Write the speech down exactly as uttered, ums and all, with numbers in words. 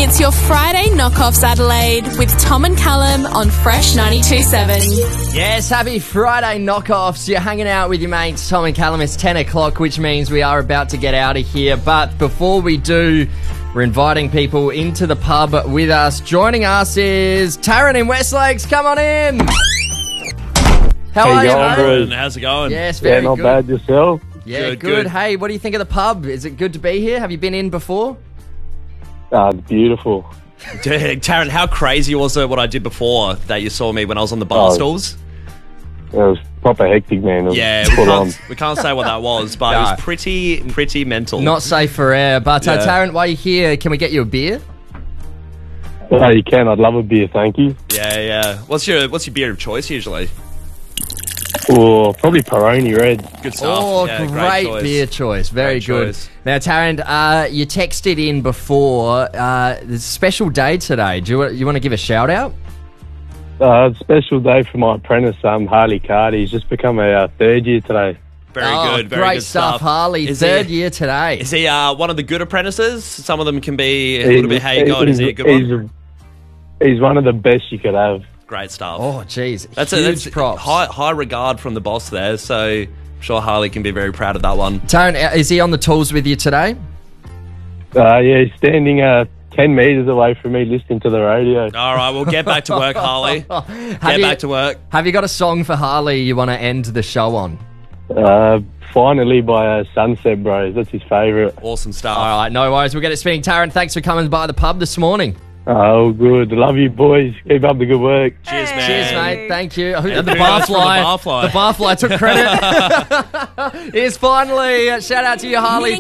It's your Friday Knockoffs Adelaide with Tom and Callum on Fresh ninety-two point seven. Yes, happy Friday Knockoffs. You're hanging out with your mates Tom and Callum. It's ten o'clock, which means we are about to get out of here. But before we do, we're inviting people into the pub with us. Joining us is Taryn in Westlakes. Come on in. How, How are you you, going, mate? How's it going? Yes, Yeah, very not good. bad yourself. Yeah, Good, good, good. Hey, what do you think of the pub? Is it good to be here? Have you been in before? Uh, beautiful. Taryn, how crazy was it what I did before that you saw me when I was on the bar Oh. stools? It was proper hectic, man. It was Yeah, we full on. can't, we can't say what that was, but it No. was pretty, pretty mental. Not safe for air. But uh, Yeah. Taryn, while you're here, can we get you a beer? Oh, you can. I'd love a beer, thank you. Yeah, yeah. What's your What's your beer of choice usually? Or probably Peroni Red. Good stuff. Oh, Yeah, great, choice. beer choice. Very Great good. choice. Now, Taryn, uh, you texted in before. Uh, there's a special day today. Do you, wa- you want to give a shout out? Uh, special day for my apprentice, um, Harley Carter. He's just become a uh, third year today. Very Oh, good. Very great good stuff, stuff. Harley. Is third he, year today. Is he uh, one of the good apprentices? Some of them can be a little bit how you going. Is he a good he's, one? He's one of the best you could have. Great stuff. Oh, jeez. That's Huge a, that's props. high high regard from the boss there. So I'm sure Harley can be very proud of that one. Taryn, uh, is he on the tools with you today? Uh, yeah, he's standing uh, ten metres away from me listening to the radio. All right, we'll get back to work, Harley. Have Get you, back to work. Have you got a song for Harley you want to end the show on? Uh, finally by uh, Sunset Bros. That's his favourite. Awesome stuff. All right, no worries. We'll get it spinning. Taryn, thanks for coming by the pub this morning. Oh, good. Love you, boys. Keep up the good work. Cheers, man. Cheers, mate. Thank you. The kudos barfly. from the barfly. The barfly took credit. Here's finally. Shout out to you, Harley.